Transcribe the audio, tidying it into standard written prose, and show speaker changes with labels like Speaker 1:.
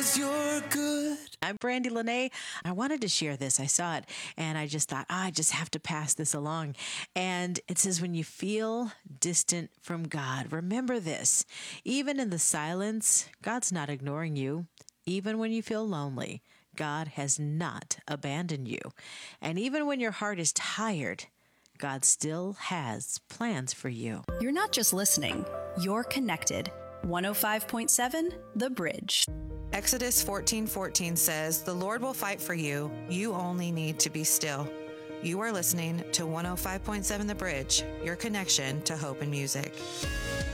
Speaker 1: you're good.
Speaker 2: I'm Brandy Lene. I wanted to share this. I saw it and I just thought, I just have to pass this along. And it says, when you feel distant from God, remember this. Even in the silence, God's not ignoring you. Even when you feel lonely, God has not abandoned you. And even when your heart is tired, God still has plans for you.
Speaker 3: You're not just listening, you're connected. 105.7 The Bridge.
Speaker 4: Exodus 14:14 says, "The Lord will fight for you. You only need to be still." You are listening to 105.7 The Bridge, your connection to hope and music.